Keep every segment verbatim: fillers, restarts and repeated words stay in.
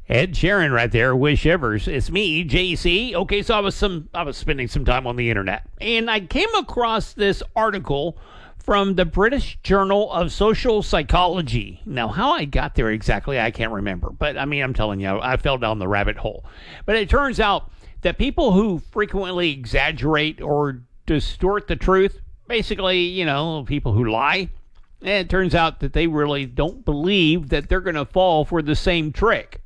Ed Sheeran right there with Shivers. It's me, J C. Okay, so I was some I was spending some time on the internet, and I came across this article from the British Journal of Social Psychology. Now, how I got there exactly, I can't remember. But, I mean, I'm telling you, I fell down the rabbit hole. But it turns out that people who frequently exaggerate or distort the truth, basically, you know, people who lie, and it turns out that they really don't believe that they're going to fall for the same trick.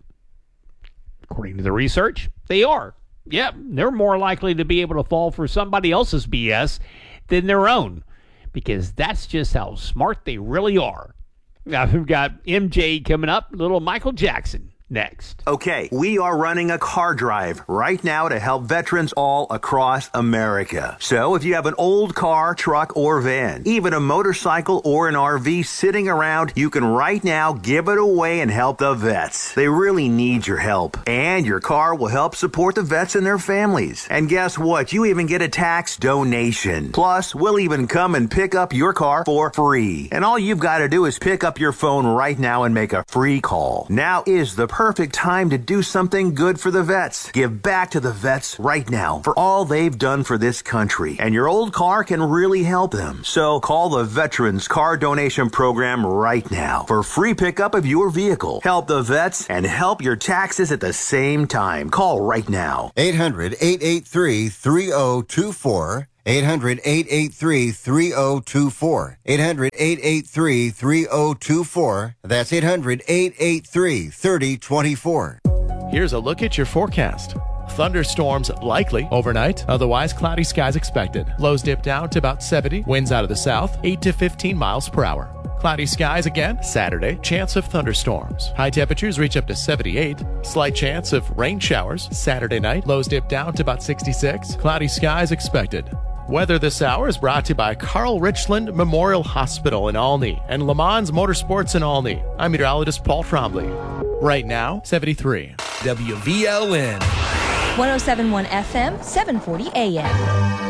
According to the research, they are. Yep, they're more likely to be able to fall for somebody else's B S than their own, because that's just how smart they really are. Now, we've got M J coming up, little Michael Jackson next. Okay, we are running a car drive right now to help veterans all across America. So if you have an old car, truck, or van, even a motorcycle or an R V sitting around, you can right now give it away and help the vets. They really need your help. And your car will help support the vets and their families. And guess what? You even get a tax donation. Plus, we'll even come and pick up your car for free. And all you've got to do is pick up your phone right now and make a free call. Now is the perfect time to do something good for the vets. Give back to the vets right now for all they've done for this country. And your old car can really help them. So call the Veterans Car Donation Program right now for free pickup of your vehicle. Help the vets and help your taxes at the same time. Call right now. eight hundred, eight eight three, three oh two four. eight hundred, eight eight three, three oh two four. eight hundred, eight eight three, three oh two four. That's eight hundred, eight eight three, three oh two four. Here's a look at your forecast. Thunderstorms likely overnight, otherwise cloudy skies expected. Lows dip down to about seventy, winds out of the south, eight to fifteen miles per hour. Cloudy skies again Saturday, chance of thunderstorms. High temperatures reach up to seventy-eight. Slight chance of rain showers Saturday night, lows dip down to about sixty-six. Cloudy skies expected. Weather this hour is brought to you by Carl Richland Memorial Hospital in Olney and Le Mans Motorsports in Olney. I'm meteorologist Paul Trombley. Right now, seventy-three. W V L N. one oh seven point one F M, seven forty A M.